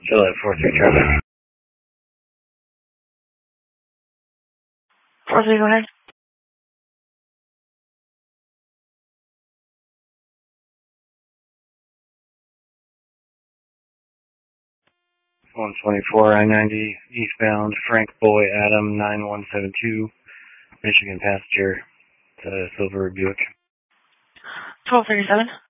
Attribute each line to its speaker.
Speaker 1: Juliet 43 traffic.
Speaker 2: 43, go ahead.
Speaker 1: I-24 I-90 eastbound Frank Boy Adam 9172 Michigan passenger to Silver Buick.
Speaker 2: 1237.